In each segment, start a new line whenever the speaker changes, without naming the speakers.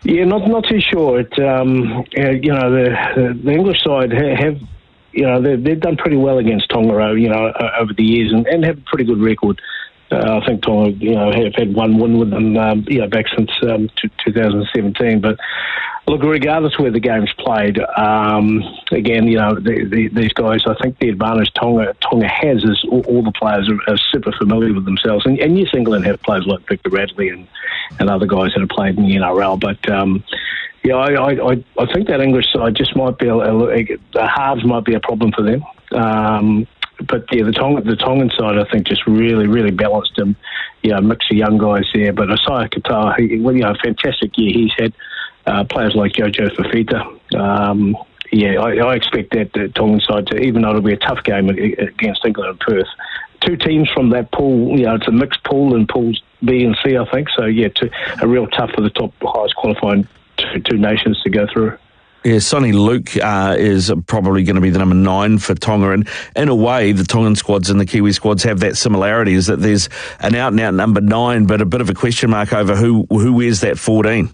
Yeah, not too sure. The English side have, they've done pretty well against Tonga, over the years and have a pretty good record. I think Tonga, have had one win with them, back since 2017. But look, regardless where the game's played, again, these guys, I think the advantage Tonga has is all the players are super familiar with themselves. And yes, England have players like Victor Radley and other guys that have played in the NRL. But, I think that English side just might be, the halves might be a problem for them. But yeah, the Tongan side, I think, just really, really balanced him. Mix of young guys there. But Isaiah Katoa, a fantastic year he's had. Players like Jojo Fafita. I expect that the Tongan side to, even though it'll be a tough game against England and Perth, two teams from that pool. It's a mixed pool in pools B and C, I think. So a real tough for the top highest qualifying two nations to go through.
Yeah, Sonny Luke is probably going to be the number 9 for Tonga. And in a way, the Tongan squads and the Kiwi squads have that similarity, is that there's an out-and-out number 9, but a bit of a question mark over who wears that 14.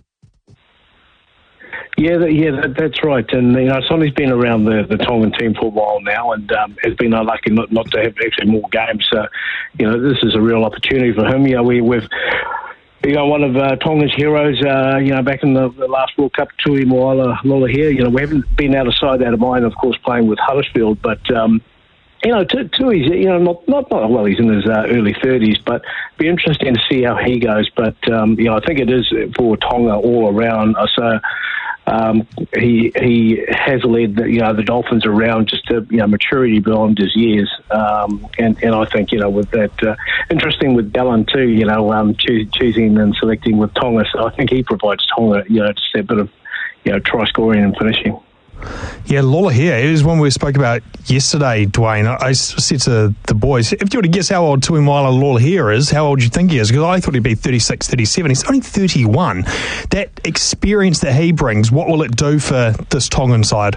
Yeah, that's right. And, Sonny's been around the Tongan team for a while now and has been unlucky not to have actually more games. So, this is a real opportunity for him. We've... one of Tonga's heroes, back in the last World Cup, Tui Moala Lolohea. We haven't been out of sight, out of mind, of course, playing with Huddersfield. But, Tui's, well, he's in his early 30s, but be interesting to see how he goes. But, I think it is for Tonga all around. So, he has led the Dolphins around just to maturity beyond his years, and I think with that interesting with Dallin too, choosing and selecting with Tonga. So I think he provides Tonga just a bit of try scoring and finishing.
Yeah, Lolohea is one we spoke about yesterday, Dwayne. I said to the boys, if you were to guess how old Tuimaila Lolohea is, how old do you think he is? Because I thought he'd be 36, 37. He's only 31. That experience that he brings, what will it do for this Tongan side?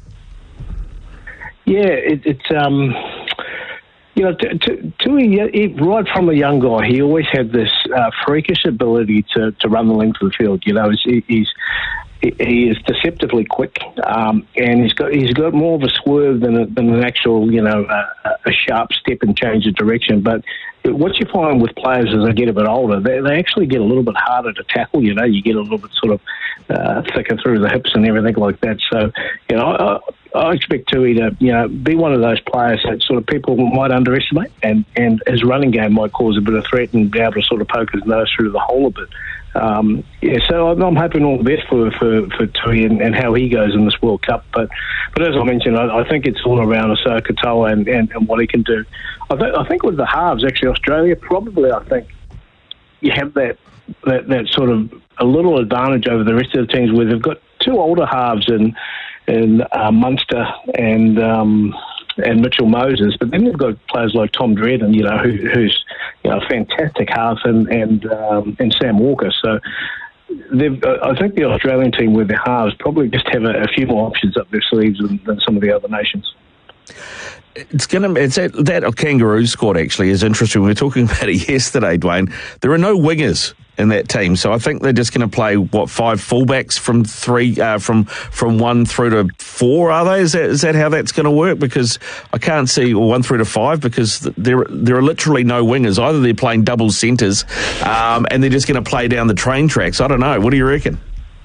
Yeah, Tui, right from a young guy, he always had this freakish ability to run the length of the field. He is deceptively quick, and he's got more of a swerve than an actual, a sharp step and change of direction. But what you find with players as they get a bit older, they actually get a little bit harder to tackle. You get a little bit sort of thicker through the hips and everything like that. So, I expect Tui to, be one of those players that sort of people might underestimate, and his running game might cause a bit of threat and be able to sort of poke his nose through the hole a bit. So I'm hoping all the best for Tui and how he goes in this World Cup. But as I mentioned, I think it's all around Isaiah Katoa and what he can do. I think with the halves, actually, Australia probably, I think, you have that sort of a little advantage over the rest of the teams where they've got two older halves in Munster and Mitchell Moses, but then they've got players like Tom Dredden, who's a fantastic half, and Sam Walker. So I think the Australian team with their halves probably just have a few more options up their sleeves than some of the other nations.
That Kangaroo squad actually is interesting. We were talking about it yesterday, Dwayne. There are no wingers in that team, so I think they're just going to play 5 fullbacks from 1 through to 4. Are they? Is that how that's going to work? Because I can't see 1 through to 5 because there are literally no wingers. Either they're playing double centres, and they're just going to play down the train tracks. I don't know. What do you reckon?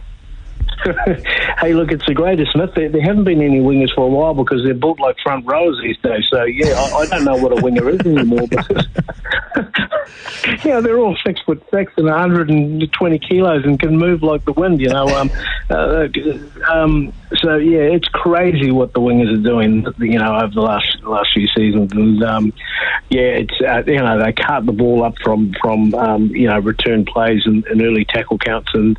Hey, look, it's the greatest myth. There haven't been any wingers for a while because they're built like front rows these days. So, I don't know what a winger is anymore because, they're all 6'6" and 120 kilos and can move like the wind, So, it's crazy what the wingers are doing, over the last few seasons. And, it's, they cart the ball up from return plays and early tackle counts. And,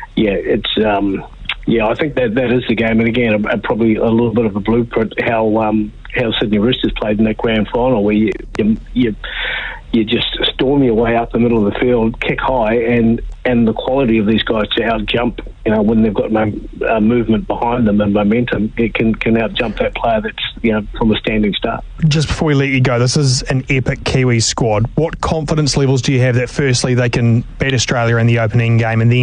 I think that is the game. And again, probably a little bit of a blueprint how Sydney Roosters played in that grand final, where you just storm your way up the middle of the field, kick high, and the quality of these guys to out jump. When they've got movement behind them and momentum, it can out jump that player that's from a standing start.
Just before we let you go, this is an epic Kiwi squad. What confidence levels do you have that firstly they can beat Australia in the opening game, and then